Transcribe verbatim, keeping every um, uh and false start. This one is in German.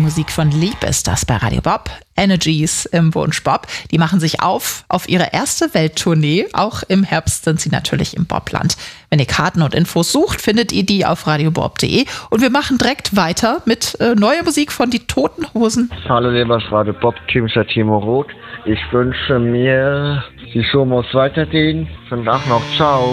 Musik von Lieb ist das bei Radio Bob. Energies im Wunsch Bob. Die machen sich auf auf ihre erste Welttournee. Auch im Herbst sind sie natürlich im Bobland. Wenn ihr Karten und Infos sucht, findet ihr die auf radiobob punkt de. Und wir machen direkt weiter mit äh, neuer Musik von Die Toten Hosen. Hallo liebes Radio Bob, Team ist Timo Roth. Ich wünsche mir, die Show muss weitergehen. Schönen Tag noch, ciao.